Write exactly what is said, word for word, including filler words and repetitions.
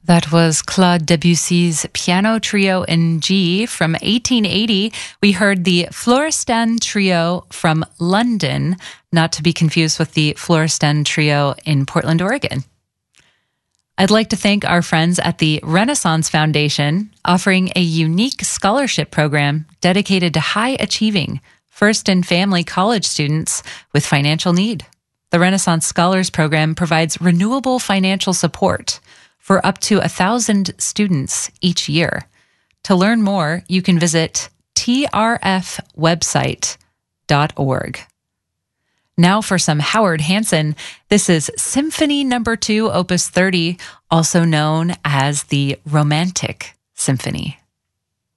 That was Claude Debussy's Piano Trio in G from eighteen eighty. We heard the Florestan Trio from London, not to be confused with the Florestan Trio in Portland, Oregon. I'd like to thank our friends at the Renaissance Foundation, offering a unique scholarship program dedicated to high-achieving first and family college students with financial need. The Renaissance Scholars Program provides renewable financial support for up to a thousand students each year. To learn more, you can visit t r f website dot org. Now for some Howard Hanson. This is Symphony Number Two, Opus thirty, also known as the Romantic Symphony.